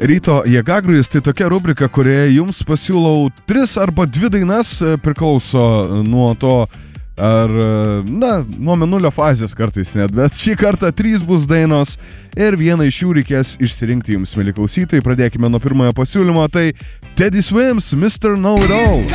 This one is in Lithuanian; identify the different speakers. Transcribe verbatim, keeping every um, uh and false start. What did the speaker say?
Speaker 1: Ryto Jėgagrujus tai tokia rubrika, kurioje jums pasiūlau tris arba dvi dainas, priklauso nuo to, ar, na, nuo mėnulio fazės kartais net, bet šį kartą trys bus dainos ir vieną iš jų reikės išsirinkti jums, mieli klausytojai. Pradėkime nuo pirmojo pasiūlymo, tai Teddy Swims, mister Know It All.